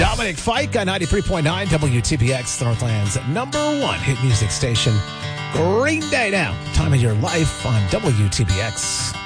Dominic Fike on 93.9 WTPX, Northland's #1 hit music station. Green Day now. Time of your life on WTPX.